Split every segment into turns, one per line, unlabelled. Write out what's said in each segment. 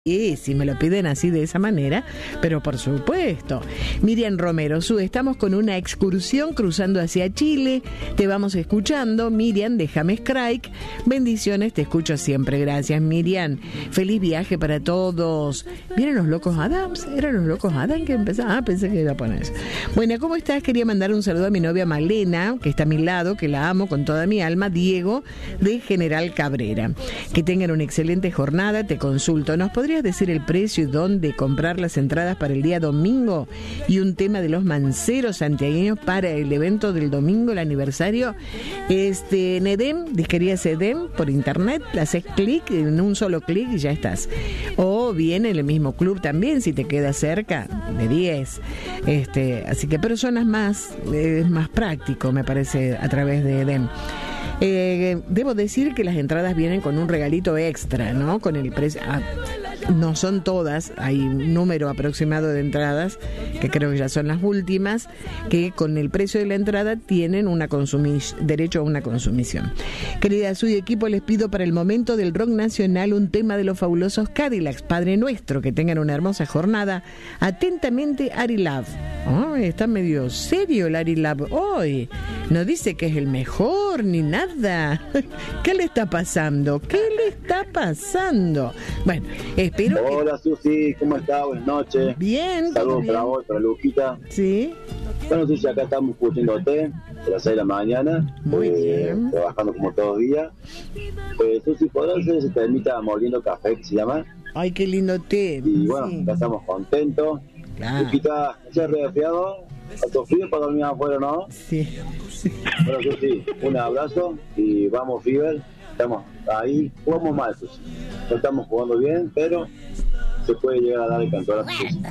Y si me lo piden así de esa manera, pero por supuesto. Miriam Romero, estamos con una excursión cruzando hacia Chile, te vamos escuchando. Miriam de James Craig, bendiciones, te escucho siempre, gracias Miriam. Feliz viaje para todos. ¿Vieron los Locos Adams? ¿Eran los Locos Adams que empezaban? Ah, pensé que era japonés. Bueno, ¿cómo estás? Quería mandar un saludo a mi novia Malena, que está a mi lado, que la amo con toda mi alma, Diego de General Cabrera. Que tengan una excelente jornada, te consulto. ¿Nos podrías decir el precio y dónde comprar las entradas para el día domingo? Y un tema de los manceros santiagueños para el evento del domingo, el aniversario. Nedem, disquería Sedem, por internet, le haces clic, en un solo clic y ya estás. O bien en el mismo club también, si te queda cerca, de 10. Así que personas más, es más práctico, me parece, a través de Edem. Debo decir que las entradas vienen con un regalito extra, ¿no? Con el precio. No son todas, hay un número aproximado de entradas, que creo que ya son las últimas, que con el precio de la entrada tienen derecho a una consumición. Querida Suy equipo, les pido para el momento del rock nacional un tema de los fabulosos Cadillacs, Padre Nuestro, que tengan una hermosa jornada. Atentamente, Ari Love. Oh, está medio serio el Ari Love hoy. No dice que es el mejor ni nada. ¿Qué le está pasando? ¿Qué le está pasando? Bueno, espero.
Hola Susi, ¿cómo estás? Buenas noches.
Bien.
Saludos para vos, para Luquita.
Sí.
Bueno, Susi, acá estamos escuchándote a las 6 de la mañana.
Muy bien.
Trabajando como todos los días. Susi, ¿podrás hacer ese temita Moliendo Café que se llama?
Ay, qué lindo té.
Y bueno,
sí.
Ya estamos contentos.
Claro.
Luquita, ¿ya has resfriado? ¿Estás frío para dormir afuera, no?
Sí.
Bueno, Susi, un abrazo y vamos, Fever. Estamos ahí, jugamos mal, Susi. No estamos jugando bien, pero se puede llegar a dar el campeonato.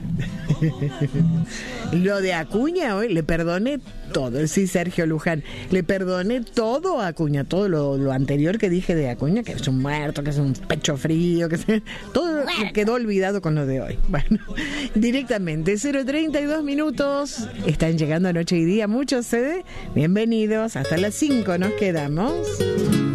Lo de Acuña hoy, le perdoné todo, sí, Sergio Luján, le perdoné todo a Acuña, todo lo anterior que dije de Acuña, que es un muerto, que es un pecho frío, todo quedó olvidado con lo de hoy. Bueno, directamente, 0:32 minutos, están llegando a Noche y Día, muchos bienvenidos, hasta las 5 nos quedamos.